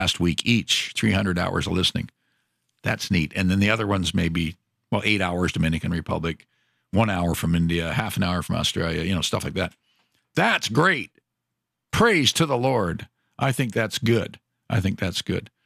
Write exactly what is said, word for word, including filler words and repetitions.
last week each, three hundred hours of listening. That's neat. And then the other ones maybe, well, eight hours Dominican Republic, one hour from India, half an hour from Australia, you know, stuff like that. That's great. Praise to the Lord. I think that's good. I think that's good.